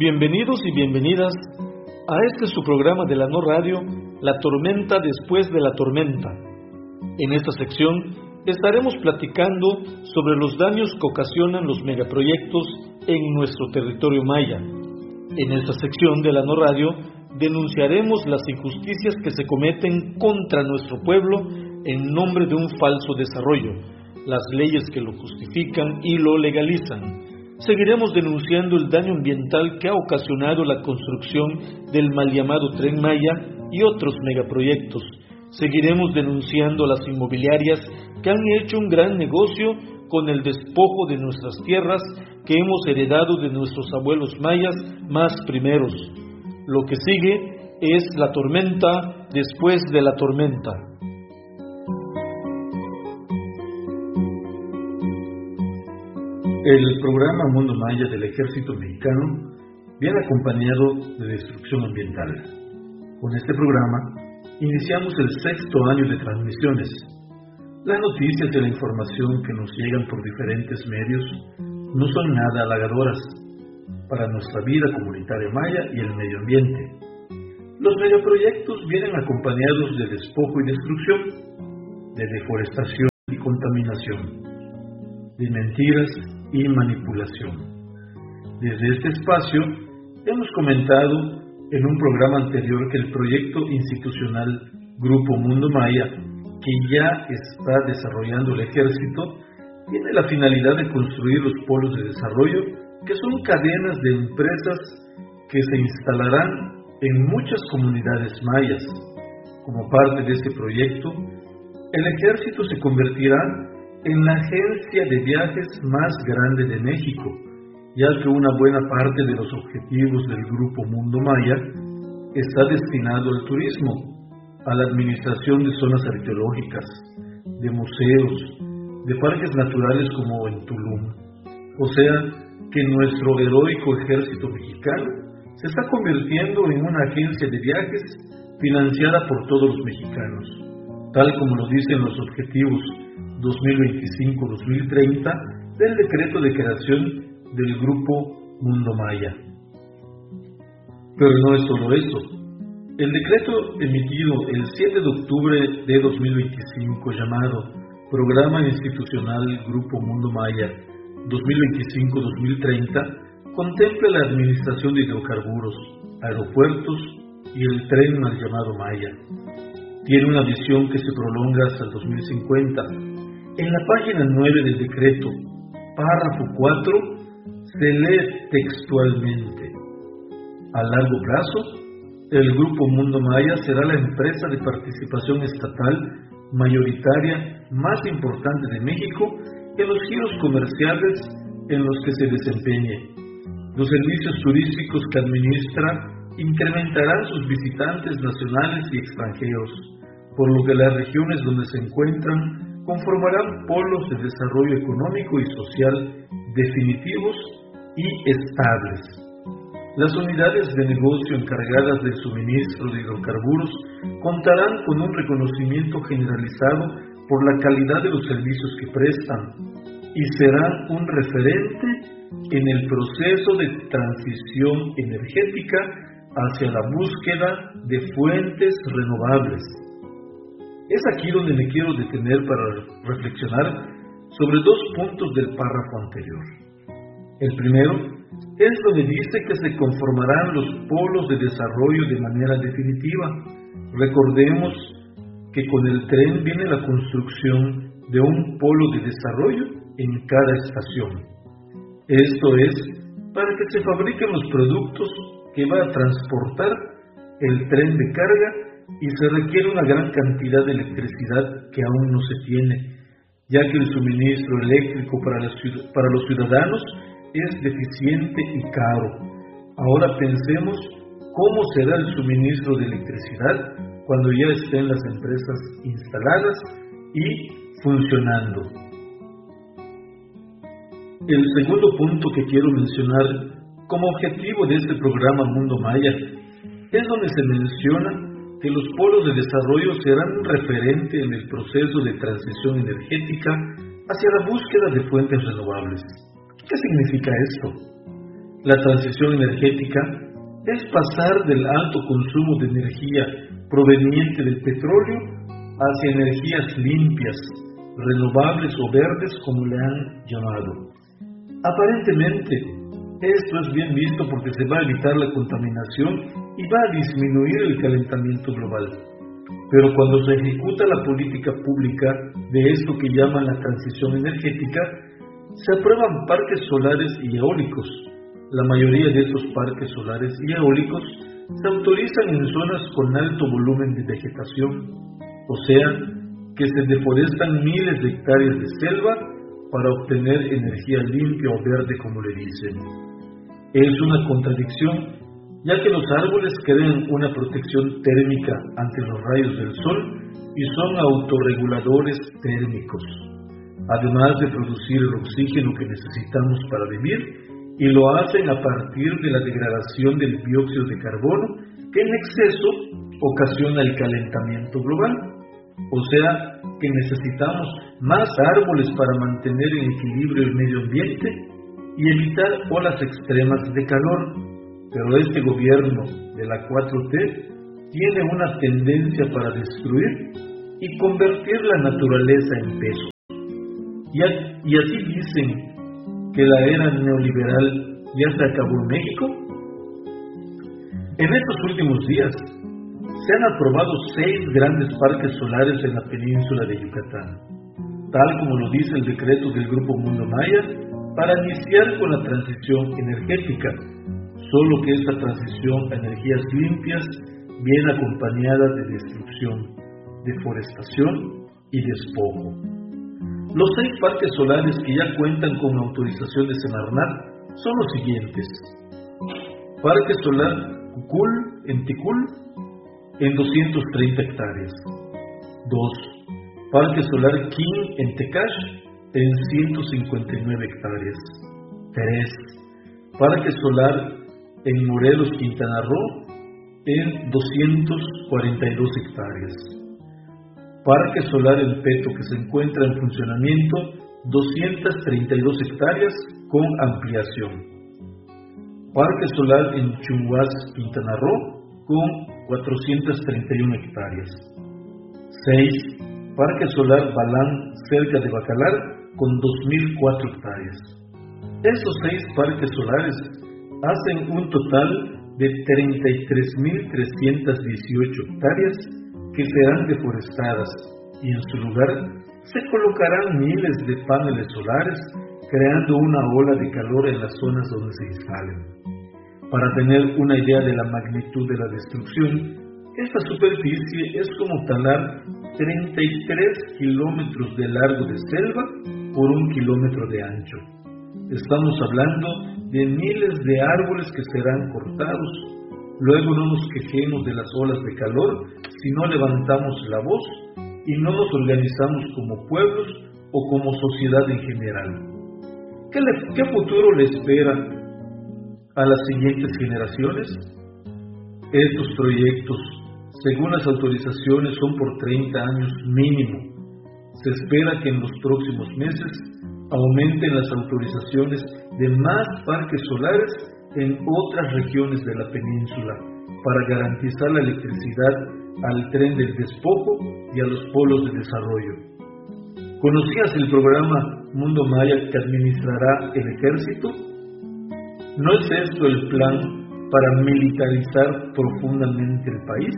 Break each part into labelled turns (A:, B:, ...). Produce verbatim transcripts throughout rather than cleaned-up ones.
A: Bienvenidos y bienvenidas a este su programa de la No Radio, La Tormenta después de la Tormenta. En esta sección estaremos platicando sobre los daños que ocasionan los megaproyectos en nuestro territorio maya. En esta sección de la No Radio denunciaremos las injusticias que se cometen contra nuestro pueblo en nombre de un falso desarrollo, las leyes que lo justifican y lo legalizan. Seguiremos denunciando el daño ambiental que ha ocasionado la construcción del mal llamado Tren Maya y otros megaproyectos. Seguiremos denunciando las inmobiliarias que han hecho un gran negocio con el despojo de nuestras tierras que hemos heredado de nuestros abuelos mayas más primeros. Lo que sigue es la tormenta después de la tormenta. El programa Mundo Maya del Ejército Mexicano viene acompañado de destrucción ambiental. Con este programa iniciamos el sexto año de transmisiones. Las noticias y la información que nos llegan por diferentes medios no son nada halagadoras para nuestra vida comunitaria maya y el medio ambiente. Los megaproyectos vienen acompañados de despojo y destrucción, de deforestación y contaminación, de mentiras y manipulación. Desde este espacio hemos comentado en un programa anterior que el proyecto institucional Grupo Mundo Maya, que ya está desarrollando el ejército, tiene la finalidad de construir los polos de desarrollo, que son cadenas de empresas que se instalarán en muchas comunidades mayas. Como parte de este proyecto, el ejército se convertirá en la agencia de viajes más grande de México, ya que una buena parte de los objetivos del Grupo Mundo Maya está destinado al turismo, a la administración de zonas arqueológicas, de museos, de parques naturales como en Tulum. O sea, que nuestro heroico ejército mexicano se está convirtiendo en una agencia de viajes financiada por todos los mexicanos, tal como lo dicen los objetivos dos mil veinticinco a dos mil treinta del decreto de creación del Grupo Mundo Maya. Pero no es solo eso. El decreto emitido el siete de octubre de dos mil veinticinco llamado Programa Institucional Grupo Mundo Maya dos mil veinticinco a dos mil treinta contempla la administración de hidrocarburos, aeropuertos y el tren mal llamado Maya. Tiene una visión que se prolonga hasta el dos mil cincuenta. En la página nueve del decreto, párrafo cuatro, se lee textualmente: a largo plazo, el Grupo Mundo Maya será la empresa de participación estatal mayoritaria más importante de México en los giros comerciales en los que se desempeñe. Los servicios turísticos que administra incrementarán sus visitantes nacionales y extranjeros, por lo que las regiones donde se encuentran conformarán polos de desarrollo económico y social definitivos y estables. Las unidades de negocio encargadas del suministro de hidrocarburos contarán con un reconocimiento generalizado por la calidad de los servicios que prestan y serán un referente en el proceso de transición energética hacia la búsqueda de fuentes renovables. Es aquí donde me quiero detener para reflexionar sobre dos puntos del párrafo anterior. El primero es donde dice que se conformarán los polos de desarrollo de manera definitiva. Recordemos que con el tren viene la construcción de un polo de desarrollo en cada estación. Esto es para que se fabriquen los productos que va a transportar el tren de carga y se requiere una gran cantidad de electricidad que aún no se tiene, ya que el suministro eléctrico para, la, para los ciudadanos es deficiente y caro. Ahora pensemos cómo será el suministro de electricidad cuando ya estén las empresas instaladas y funcionando. El segundo punto que quiero mencionar como objetivo de este programa Mundo Maya es donde se menciona que los polos de desarrollo serán un referente en el proceso de transición energética hacia la búsqueda de fuentes renovables. ¿Qué significa esto? La transición energética es pasar del alto consumo de energía proveniente del petróleo hacia energías limpias, renovables o verdes, como le han llamado. Aparentemente, esto es bien visto porque se va a evitar la contaminación y va a disminuir el calentamiento global. Pero cuando se ejecuta la política pública de esto que llaman la transición energética, se aprueban parques solares y eólicos. La mayoría de esos parques solares y eólicos se autorizan en zonas con alto volumen de vegetación, o sea, que se deforestan miles de hectáreas de selva para obtener energía limpia o verde, como le dicen. Es una contradicción, ya que los árboles crean una protección térmica ante los rayos del sol y son autorreguladores térmicos, además de producir el oxígeno que necesitamos para vivir, y lo hacen a partir de la degradación del dióxido de carbono, que en exceso ocasiona el calentamiento global. O sea, que necesitamos más árboles para mantener en equilibrio el medio ambiente y evitar olas extremas de calor. Pero este gobierno de la cuatro T tiene una tendencia para destruir y convertir la naturaleza en peso. Y, a, y así dicen que la era neoliberal ya se acabó en México. En estos últimos días se han aprobado seis grandes parques solares en la península de Yucatán, tal como lo dice el decreto del Grupo Mundo Maya, para iniciar con la transición energética, solo que esta transición a energías limpias viene acompañada de destrucción, deforestación y despojo. Los seis parques solares que ya cuentan con autorización de Semarnat son los siguientes: Parque Solar Cucul en Ticul, en doscientas treinta hectáreas. dos. Parque Solar King en Tecash, en ciento cincuenta y nueve hectáreas. tres. Parque Solar en Morelos, Quintana Roo, en doscientas cuarenta y dos hectáreas. Parque Solar El Peto, que se encuentra en funcionamiento, doscientas treinta y dos hectáreas con ampliación. Parque Solar en Chunguas, Quintana Roo, con cuatrocientas treinta y una hectáreas. seis. Parque Solar Balán, cerca de Bacalar, con dos mil cuatro hectáreas. Estos seis parques solares hacen un total de treinta y tres mil trescientas dieciocho hectáreas que serán deforestadas, y en su lugar se colocarán miles de paneles solares, creando una ola de calor en las zonas donde se instalen. Para tener una idea de la magnitud de la destrucción, esta superficie es como talar treinta y tres kilómetros de largo de selva por un kilómetro de ancho. Estamos hablando de miles de árboles que serán cortados. Luego no nos quejemos de las olas de calor si no levantamos la voz y no nos organizamos como pueblos o como sociedad en general. ¿Qué, le, qué futuro le espera a las siguientes generaciones? Estos proyectos, según las autorizaciones, son por treinta años mínimo. Se espera que en los próximos meses aumenten las autorizaciones de más parques solares en otras regiones de la península para garantizar la electricidad al tren del despojo y a los polos de desarrollo. ¿Conocías el programa Mundo Maya que administrará el ejército? ¿No es esto el plan para militarizar profundamente el país?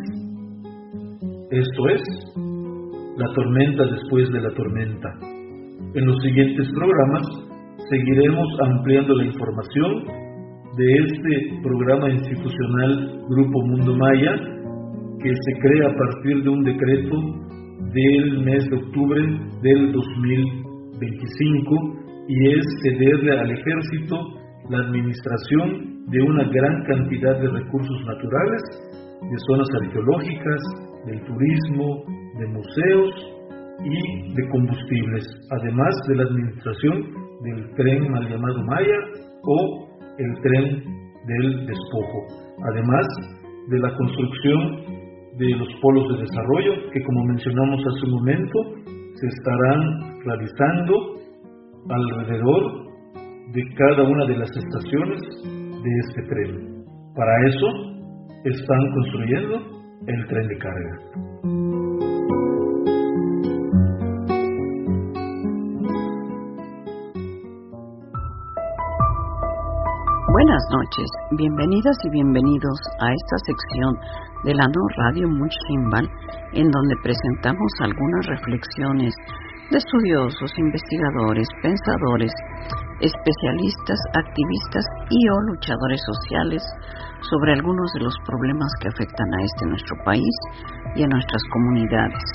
A: Esto es la tormenta después de la tormenta. En los siguientes programas seguiremos ampliando la información de este programa institucional Grupo Mundo Maya, que se crea a partir de un decreto del mes de octubre del dos mil veinticinco, y es cederle al ejército la administración de una gran cantidad de recursos naturales, de zonas arqueológicas, del turismo, de museos y de combustibles, además de la administración del tren mal llamado Maya o el tren del despojo, además de la construcción de los polos de desarrollo que, como mencionamos hace un momento, se estarán realizando alrededor de cada una de las estaciones de este tren. Para eso están construyendo el tren de carga.
B: Buenas noches, bienvenidas y bienvenidos a esta sección de la No Radio Muchimbal, en donde presentamos algunas reflexiones de estudiosos, investigadores, pensadores, especialistas, activistas y o luchadores sociales sobre algunos de los problemas que afectan a este nuestro país y a nuestras comunidades.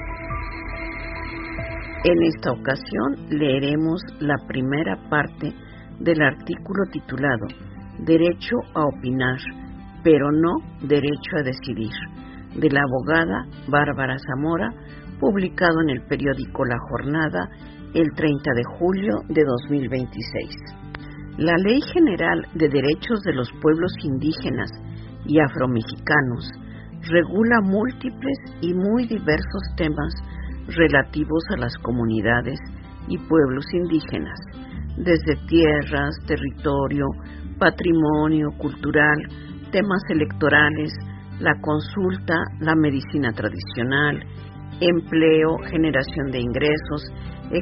B: En esta ocasión leeremos la primera parte del artículo titulado Derecho a opinar, pero no derecho a decidir, de la abogada Bárbara Zamora, publicado en el periódico La Jornada el treinta de julio de dos mil veintiséis. La Ley General de Derechos de los Pueblos Indígenas y Afromexicanos regula múltiples y muy diversos temas relativos a las comunidades y pueblos indígenas, desde tierras, territorio, patrimonio cultural, temas electorales, la consulta, la medicina tradicional, empleo, generación de ingresos,